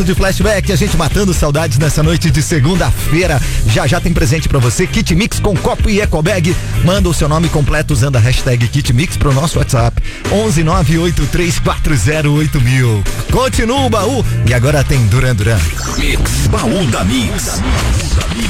De flashback, a gente matando saudades nessa noite de segunda-feira. Já tem presente pra você, Kit Mix com copo e ecobag. Manda o seu nome completo usando a hashtag Kit Mix pro nosso WhatsApp 11983408000. Continua o baú e agora tem Duran Duran. Mix, baú da Mix.